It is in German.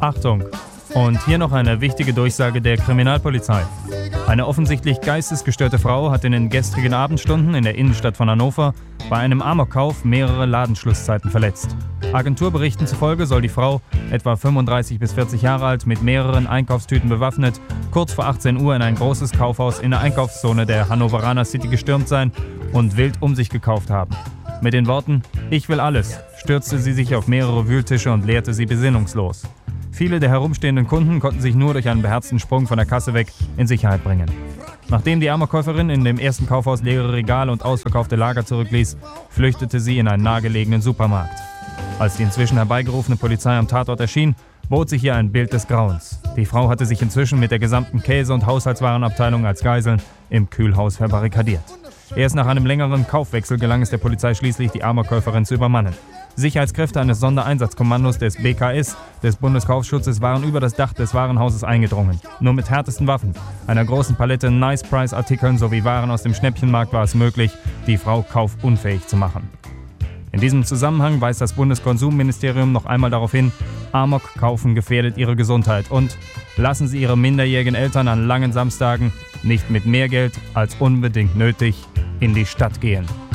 Achtung! Und hier noch eine wichtige Durchsage der Kriminalpolizei. Eine offensichtlich geistesgestörte Frau hat in den gestrigen Abendstunden in der Innenstadt von Hannover bei einem Amokkauf mehrere Ladenschlusszeiten verletzt. Agenturberichten zufolge soll die Frau, etwa 35 bis 40 Jahre alt, mit mehreren Einkaufstüten bewaffnet, kurz vor 18 Uhr in ein großes Kaufhaus in der Einkaufszone der Hannoveraner City gestürmt sein und wild um sich gekauft haben. Mit den Worten „Ich will alles" stürzte sie sich auf mehrere Wühltische und leerte sie besinnungslos. Viele der herumstehenden Kunden konnten sich nur durch einen beherzten Sprung von der Kasse weg in Sicherheit bringen. Nachdem die Amokkäuferin in dem ersten Kaufhaus leere Regale und ausverkaufte Lager zurückließ, flüchtete sie in einen nahegelegenen Supermarkt. Als die inzwischen herbeigerufene Polizei am Tatort erschien, bot sich hier ein Bild des Grauens. Die Frau hatte sich inzwischen mit der gesamten Käse- und Haushaltswarenabteilung als Geiseln im Kühlhaus verbarrikadiert. Erst nach einem längeren Kaufwechsel gelang es der Polizei schließlich, die Amokkäuferin zu übermannen. Sicherheitskräfte eines Sondereinsatzkommandos des BKS, des Bundeskaufschutzes, waren über das Dach des Warenhauses eingedrungen. Nur mit härtesten Waffen, einer großen Palette Nice-Price-Artikeln sowie Waren aus dem Schnäppchenmarkt war es möglich, die Frau kaufunfähig zu machen. In diesem Zusammenhang weist das Bundeskonsumministerium noch einmal darauf hin, Amok kaufen gefährdet ihre Gesundheit und lassen Sie Ihre minderjährigen Eltern an langen Samstagen nicht mit mehr Geld als unbedingt nötig in die Stadt gehen.